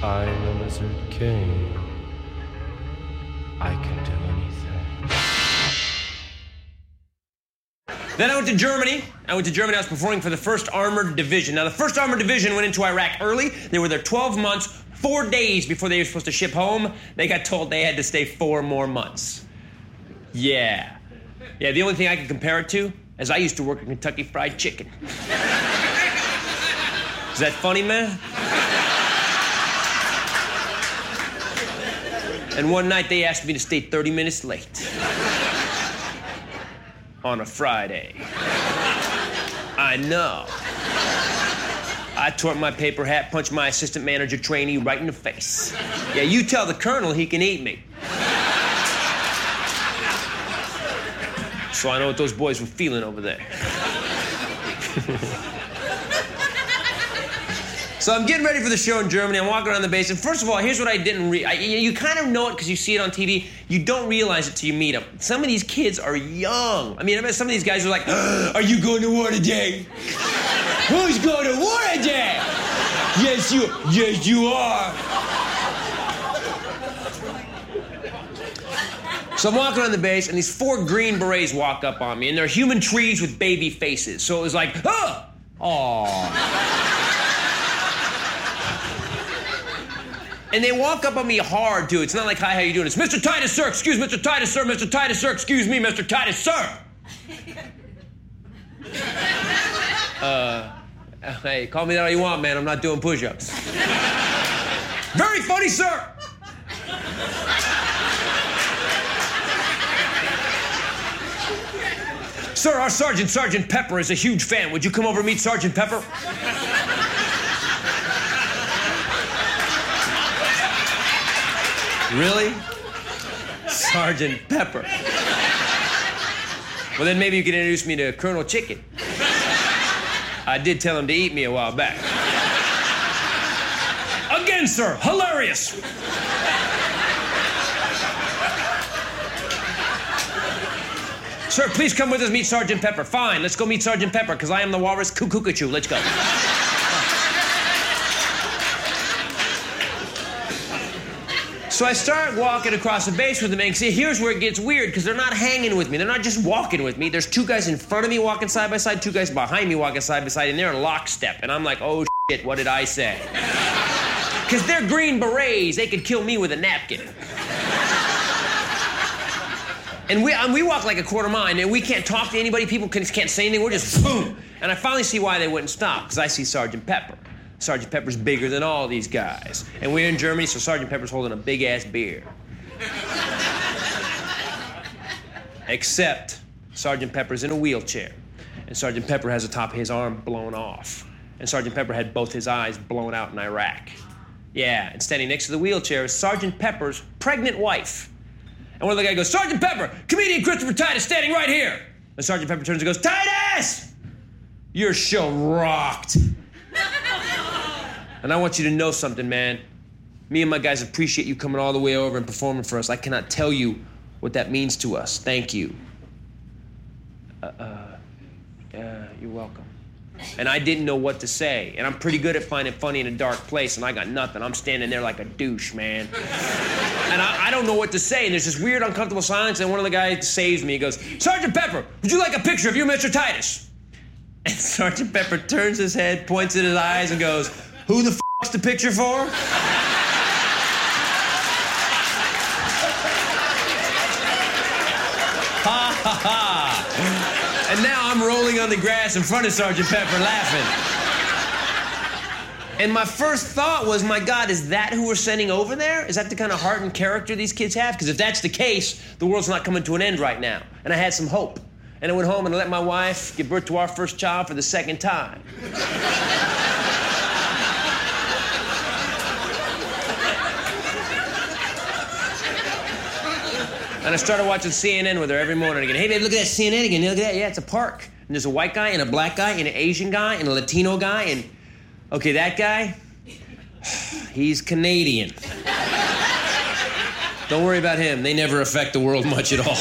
I'm a lizard king. I can do anything. Then I went to Germany. I was performing for the 1st Armored Division. Now, the 1st Armored Division went into Iraq early. They were there 12 months, 4 days before they were supposed to ship home. They got told they had to stay 4 more months. Yeah, the only thing I can compare it to is I used to work at Kentucky Fried Chicken. Is that funny, man? And one night they asked me to stay 30 minutes late. On a Friday. I know. I tore up my paper hat, punched my assistant manager trainee right in the face. Yeah, you tell the colonel he can eat me. So I know what those boys were feeling over there. So I'm getting ready for the show in Germany. I'm walking around the base, and first of all, here's what I didn't you kind of know it because you see it on TV. You don't realize it till you meet them. Some of these kids are young. I mean, some of these guys are like, are you going to war today? Who's going to war today? Yes, you are. So I'm walking around the base, and these 4 Green Berets walk up on me, and they're human trees with baby faces. So it was like, And they walk up on me hard, too. It's not like, hi, how you doing? It's Mr. Titus, sir. Excuse Mr. Titus, sir. Mr. Titus, sir. Excuse me, Mr. Titus, sir. Hey, call me that all you want, man. I'm not doing push-ups. Very funny, sir. Sir, our Sergeant Pepper, is a huge fan. Would you come over and meet Sergeant Pepper? Really? Sergeant Pepper. Well, then maybe you could introduce me to Colonel Chicken. I did tell him to eat me a while back. Again, sir, hilarious. Sir, please come with us, meet Sergeant Pepper. Fine, let's go meet Sergeant Pepper, because I am the walrus Cuckoo. Let's go. So I start walking across the base with them, and see, here's where it gets weird, because they're not hanging with me. They're not just walking with me. There's 2 guys in front of me walking side by side, 2 guys behind me walking side by side, and they're in lockstep. And I'm like, oh, shit, what did I say? Because they're Green Berets. They could kill me with a napkin. And we walk like a quarter mile, and we can't talk to anybody. People can't say anything. We're just boom. And I finally see why they wouldn't stop, because I see Sergeant Pepper. Sergeant Pepper's bigger than all these guys. And we're in Germany, so Sergeant Pepper's holding a big-ass beer. Except Sergeant Pepper's in a wheelchair, and Sergeant Pepper has the top of his arm blown off. And Sergeant Pepper had both his eyes blown out in Iraq. Yeah, and standing next to the wheelchair is Sergeant Pepper's pregnant wife. And one of the guys goes, Sergeant Pepper, comedian Christopher Titus standing right here. And Sergeant Pepper turns and goes, Titus! Your show rocked. And I want you to know something, man. Me and my guys appreciate you coming all the way over and performing for us. I cannot tell you what that means to us. Thank you. You're welcome. And I didn't know what to say. And I'm pretty good at finding funny in a dark place, and I got nothing. I'm standing there like a douche, man. And I don't know what to say, and there's this weird, uncomfortable silence, and one of the guys saves me. He goes, Sergeant Pepper, would you like a picture of you, Mr. Titus? And Sergeant Pepper turns his head, points at his eyes, and goes, who the f***'s the picture for? Ha ha ha. And now I'm rolling on the grass in front of Sergeant Pepper laughing. And my first thought was, my God, is that who we're sending over there? Is that the kind of heart and character these kids have? Because if that's the case, the world's not coming to an end right now. And I had some hope. And I went home and I let my wife give birth to our first child for the 2nd time. And I started watching CNN with her every morning again. Hey, babe, look at that CNN again. Look at that. Yeah, it's a park. And there's a white guy and a black guy and an Asian guy and a Latino guy and... Okay, that guy, he's Canadian. Don't worry about him. They never affect the world much at all.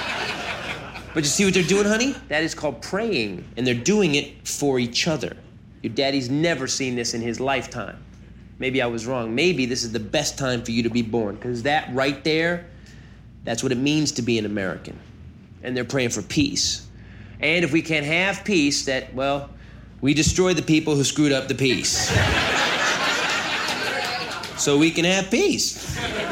But you see what they're doing, honey? That is called praying. And they're doing it for each other. Your daddy's never seen this in his lifetime. Maybe I was wrong. Maybe this is the best time for you to be born, because that right there, that's what it means to be an American. And they're praying for peace. And if we can't have peace, that, well, we destroy the people who screwed up the peace. So we can have peace.